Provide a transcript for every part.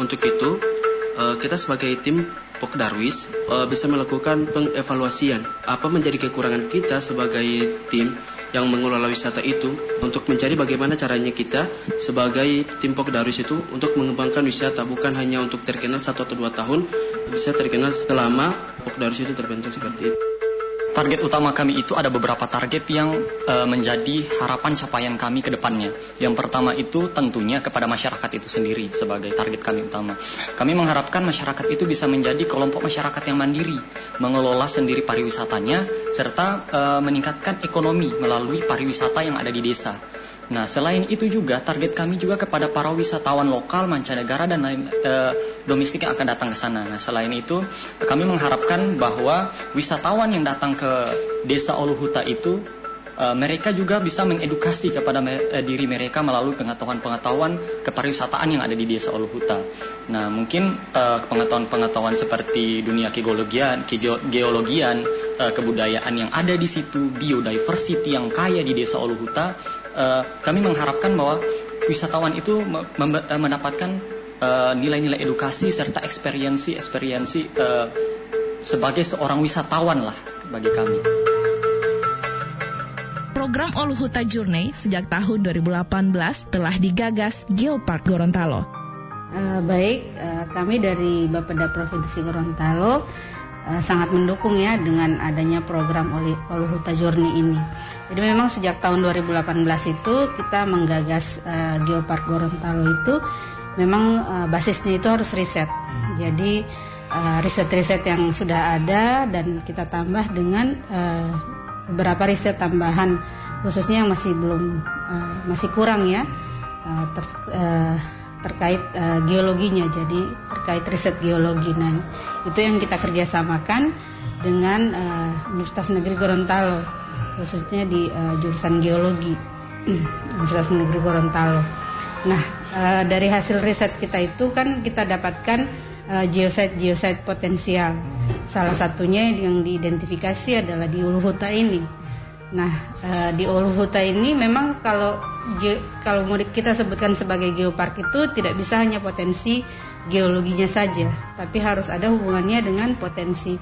Untuk itu, kita sebagai tim Pok Darwis bisa melakukan pengevaluasian apa menjadi kekurangan kita sebagai tim yang mengelola wisata itu, untuk mencari bagaimana caranya kita sebagai tim Pok Darwis itu untuk mengembangkan wisata, bukan hanya untuk terkenal 1 atau 2 tahun, bisa terkenal selama Pok Darwis itu terbentuk seperti itu. Target utama kami itu ada beberapa target yang menjadi harapan capaian kami ke depannya. Yang pertama itu tentunya kepada masyarakat itu sendiri sebagai target kami utama. Kami mengharapkan masyarakat itu bisa menjadi kelompok masyarakat yang mandiri, mengelola sendiri pariwisatanya, serta meningkatkan ekonomi melalui pariwisata yang ada di desa. Nah, selain itu juga target kami juga kepada para wisatawan lokal, mancanegara dan lain domestik yang akan datang ke sana. Nah, selain itu kami mengharapkan bahwa wisatawan yang datang ke Desa Oluhuta itu mereka juga bisa mengedukasi kepada diri mereka melalui pengetahuan-pengetahuan kepariwisataan yang ada di Desa Oluhuta. Nah, mungkin pengetahuan-pengetahuan seperti dunia geologian, kebudayaan yang ada di situ, biodiversity yang kaya di Desa Oluhuta. Kami mengharapkan bahwa wisatawan itu mendapatkan nilai-nilai edukasi serta eksperyensi sebagai seorang wisatawan lah bagi kami. Program Oluhuta Journey sejak tahun 2018 telah digagas Geopark Gorontalo. Kami dari Bapeda Provinsi Gorontalo sangat mendukung ya dengan adanya program Oluhuta Journey ini. Jadi memang sejak tahun 2018 itu kita menggagas Geopark Gorontalo itu memang basisnya itu harus riset. Jadi riset-riset yang sudah ada dan kita tambah dengan beberapa riset tambahan, khususnya yang masih kurang ya terkait geologinya. Jadi terkait riset geologi. Nah, itu yang kita kerjasamakan dengan Universitas Negeri Gorontalo, khususnya di jurusan geologi Universitas Negeri Gorontalo. Nah, dari hasil riset kita itu kan kita dapatkan geosite potensial. Salah satunya yang diidentifikasi adalah di Oluhuta ini. Nah, di Oluhuta ini memang kalau mau kita sebutkan sebagai geopark itu tidak bisa hanya potensi geologinya saja, tapi harus ada hubungannya dengan potensi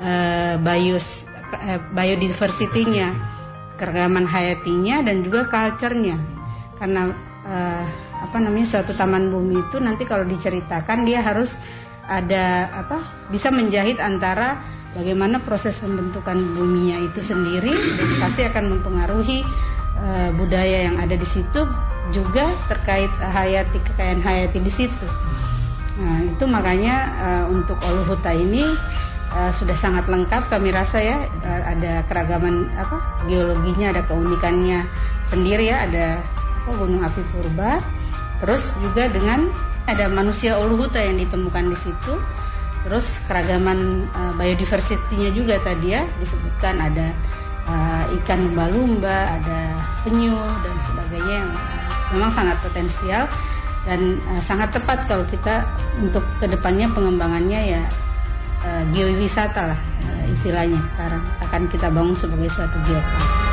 biodiversity-nya, keragaman hayatinya dan juga culture-nya. Karena suatu taman bumi itu nanti kalau diceritakan dia harus ada bisa menjahit antara bagaimana proses pembentukan buminya itu sendiri, dan pasti akan mempengaruhi budaya yang ada di situ, juga terkait kekayaan hayati di situ. Nah, itu makanya untuk Oluhuta ini sudah sangat lengkap kami rasa ya, ada keragaman geologinya, ada keunikannya sendiri ya, ada gunung api purba, terus juga dengan ada manusia Oluhuta yang ditemukan di situ. Terus keragaman biodiversity-nya juga tadi ya disebutkan, ada ikan lumba-lumba, ada penyu dan sebagainya yang memang sangat potensial dan sangat tepat kalau kita untuk kedepannya pengembangannya ya geowisata lah istilahnya sekarang akan kita bangun sebagai suatu geopark.